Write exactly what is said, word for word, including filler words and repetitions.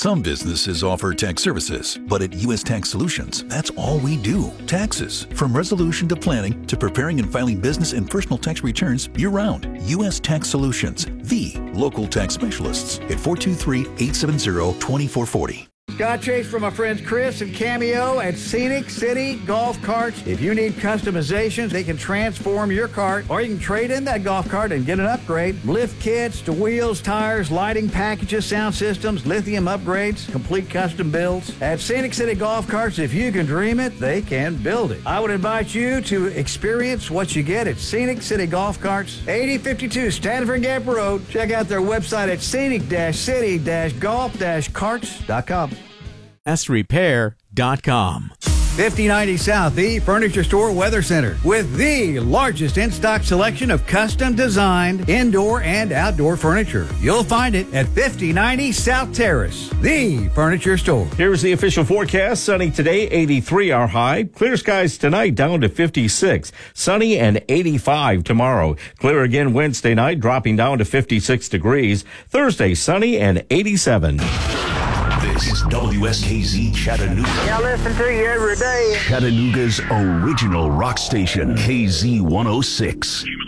Some businesses offer tax services, but at U S Tax Solutions, that's all we do. Taxes. From resolution to planning to preparing and filing business and personal tax returns year-round. U S Tax Solutions, the local tax specialists at four two three, eight seven zero, two four four zero. Scott Chase from my friends Chris and Cameo at Scenic City Golf Carts. If you need customizations, they can transform your cart, or you can trade in that golf cart and get an upgrade. Lift kits to wheels, tires, lighting packages, sound systems, lithium upgrades, complete custom builds. At Scenic City Golf Carts, if you can dream it, they can build it. I would invite you to experience what you get at Scenic City Golf Carts, eighty fifty-two Stanford Gap Road. Check out their website at scenic city golf carts dot com. S repair dot com. fifty ninety South, the Furniture Store Weather Center, with the largest in-stock selection of custom designed indoor and outdoor furniture. You'll find it at fifty ninety South Terrace, the Furniture Store. Here's the official forecast. Sunny today, eighty-three our high. Clear skies tonight, down to fifty-six. Sunny and eighty-five tomorrow. Clear again Wednesday night, dropping down to fifty-six degrees. Thursday, sunny and eighty-seven. This is W S K Z Chattanooga. I listen to you every day. Chattanooga's original rock station, K Z one oh six.